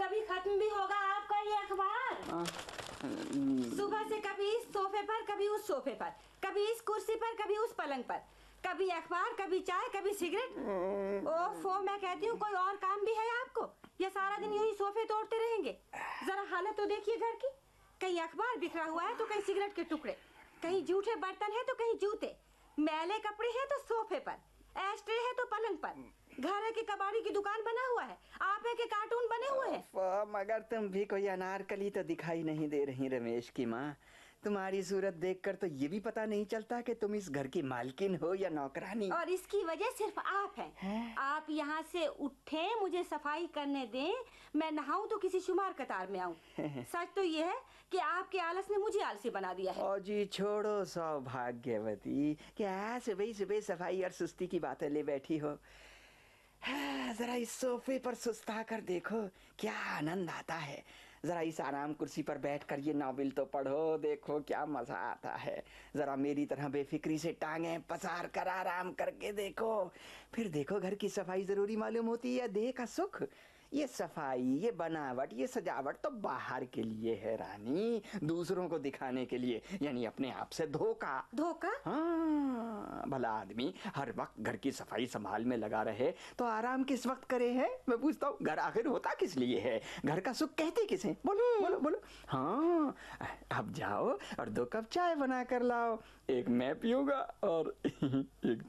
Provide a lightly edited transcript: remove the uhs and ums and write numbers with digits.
कभी खत्म भी होगा आपका ये अखबार। सुबह से कभी इस सोफे पर, कभी उस सोफे पर, कभी इस कुर्सी पर, कभी उस पलंग पर, कभी अखबार, कभी चाय, कभी सिगरेट। ओफो, मैं कहती हूँ कोई और काम भी है आपको या सारा दिन यूं ही सोफे तोड़ते रहेंगे? जरा हालत तो देखिए घर की। कहीं अखबार बिखरा हुआ है तो कहीं सिगरेट के टुकड़े, कहीं जूठे बर्तन है तो कहीं जूते, मैले कपड़े हैं तो सोफे पर, एस्ट्रे है तो पलंग पर, घर की कबाड़ी की दुकान बना हुआ है, आपे के कार्टून बने हुए हैं। मगर तुम भी कोई अनारकली तो दिखाई नहीं दे रही रमेश की माँ। तुम्हारी सूरत देखकर तो ये भी पता नहीं चलता कि तुम इस घर की मालकिन हो या नौकरानी। और इसकी वजह सिर्फ आप हैं। आप यहाँ से उठे, मुझे सफाई करने दें, मैं नहाऊं तो किसी शुमार कतार में आऊं। सच तो ये है कि आपके आलस ने मुझे आलसी बना दिया है। ओ जी छोड़ो सौभाग्यवती, क्या सुबह सुबह सफाई और सुस्ती की बातें ले बैठी हो। जरा इस सोफे पर सुस्ता कर देखो, क्या आनंद आता है। जरा इस आराम कुर्सी पर बैठकर ये नॉवेल तो पढ़ो, देखो क्या मजा आता है। जरा मेरी तरह बेफिक्री से टांगें पसार कर आराम करके देखो। फिर देखो घर की सफाई जरूरी मालूम होती है देह का सुख। ये सफाई, ये बनावट, ये सजावट तो बाहर के लिए है रानी, दूसरों को दिखाने के लिए, यानी अपने आप से धोखा। धोखा? हाँ, भला आदमी हर वक्त घर की सफाई संभाल में लगा रहे तो आराम किस वक्त करे है? मैं पूछता हूँ, घर आखिर होता किस लिए है? घर का सुख कहते किसे? बोलो बोलो बोलो। हाँ, अब जाओ और 2 कप चाय बना कर लाओ, एक मैं पीऊंगा और एक